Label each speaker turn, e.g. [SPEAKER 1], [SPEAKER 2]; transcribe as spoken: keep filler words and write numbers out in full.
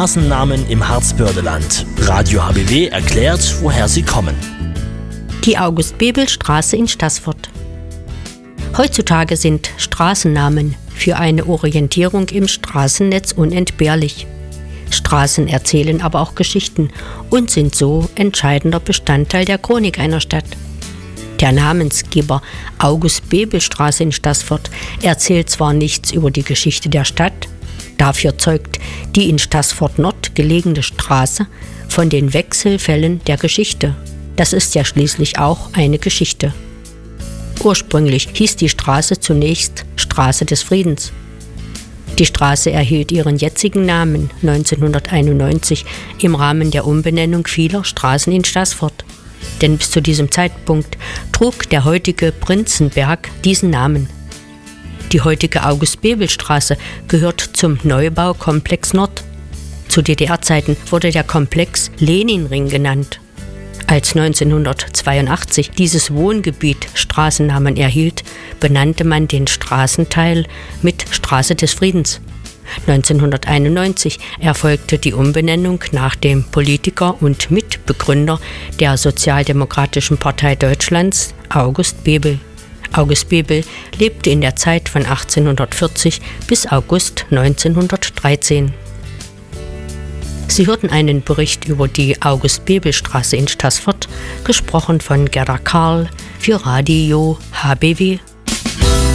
[SPEAKER 1] Straßennamen im Harzbördeland. Radio H B W erklärt, woher sie kommen.
[SPEAKER 2] Die August-Bebel-Straße in Staßfurt. Heutzutage sind Straßennamen für eine Orientierung im Straßennetz unentbehrlich. Straßen erzählen aber auch Geschichten und sind so entscheidender Bestandteil der Chronik einer Stadt. Der Namensgeber August-Bebel-Straße in Staßfurt erzählt zwar nichts über die Geschichte der Stadt, dafür zeugt die in Staßfurt Nord gelegene Straße von den Wechselfällen der Geschichte. Das ist ja schließlich auch eine Geschichte. Ursprünglich hieß die Straße zunächst Straße des Friedens. Die Straße erhielt ihren jetzigen Namen neunzehnhunderteinundneunzig im Rahmen der Umbenennung vieler Straßen in Staßfurt. Denn bis zu diesem Zeitpunkt trug der heutige Prinzenberg diesen Namen. Die heutige August-Bebel-Straße gehört zum Neubaukomplex Nord. Zu D D R-Zeiten wurde der Komplex Leninring genannt. Als neunzehnhundertzweiundachtzig dieses Wohngebiet Straßennamen erhielt, benannte man den Straßenteil mit Straße des Friedens. neunzehnhunderteinundneunzig erfolgte die Umbenennung nach dem Politiker und Mitbegründer der Sozialdemokratischen Partei Deutschlands, August Bebel. August Bebel lebte in der Zeit von achtzehnhundertvierzig bis August neunzehnhundertdreizehn. Sie hörten einen Bericht über die August-Bebel-Straße in Staßfurt, gesprochen von Gerda Karl für Radio H B W.